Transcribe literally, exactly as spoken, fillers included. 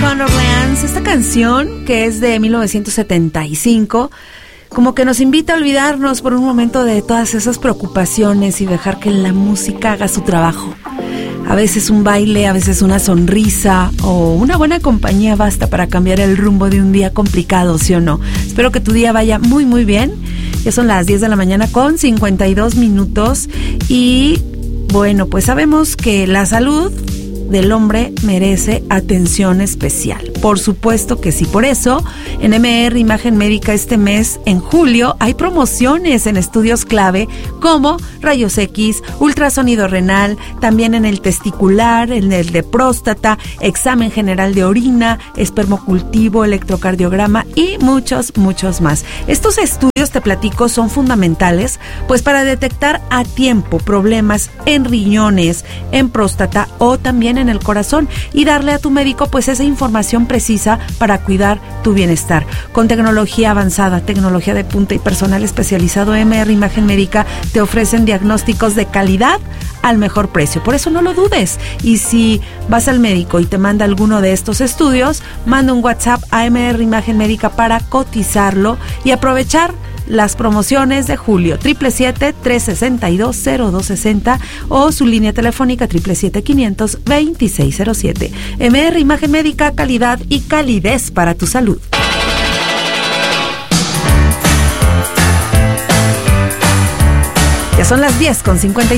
Van Orleans, esta canción que es de mil novecientos setenta y cinco, como que nos invita a olvidarnos por un momento de todas esas preocupaciones y dejar que la música haga su trabajo. A veces un baile, a veces una sonrisa o una buena compañía basta para cambiar el rumbo de un día complicado, ¿sí o no? Espero que tu día vaya muy muy bien. Ya son las diez de la mañana con cincuenta y dos minutos y bueno, pues sabemos que la salud del hombre merece atención especial. Por supuesto que sí. Por eso, en M R Imagen Médica este mes, en julio, hay promociones en estudios clave como rayos X, ultrasonido renal, también en el testicular, en el de próstata, examen general de orina, espermocultivo, electrocardiograma y muchos, muchos más. Estos estudios, te platico, son fundamentales, pues para detectar a tiempo problemas en riñones, en próstata o también en el corazón y darle a tu médico pues esa información precisa para cuidar tu bienestar. Con tecnología avanzada, tecnología de punta y personal especializado, M R Imagen Médica te ofrecen diagnósticos de calidad al mejor precio. Por eso no lo dudes. Y si vas al médico y te manda alguno de estos estudios, manda un WhatsApp a M R Imagen Médica para cotizarlo y aprovechar las promociones de julio. Triple siete, tres sesenta y dos, cero dos sesenta o su línea telefónica triple siete, quinientos, veintiséis cero siete. M R Imagen Médica, calidad y calidez para tu salud. Ya son las diez con cincuenta y